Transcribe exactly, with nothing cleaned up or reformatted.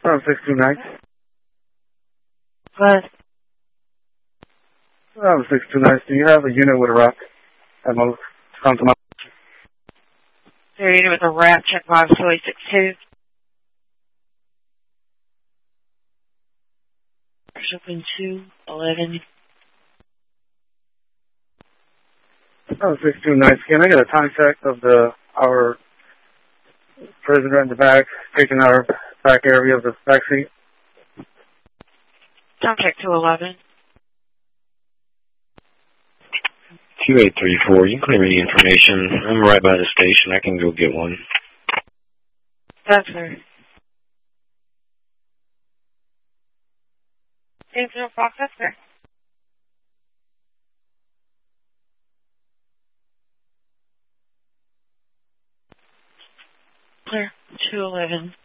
Oh, six two nine. What? Oh, six two nine. Do you have a unit with a rock at most? Come to my... They're unit with a wrap, check box two eight six two. Open two eleven. Oh, six two nine. Can I get a contact of the our prisoner in the back, taking our back area of the back seat? Contact two eleven. two eight three four, you can clear any information. I'm right by the station. I can go get one. That's her. Thanks for the processor. Clear. two eleven.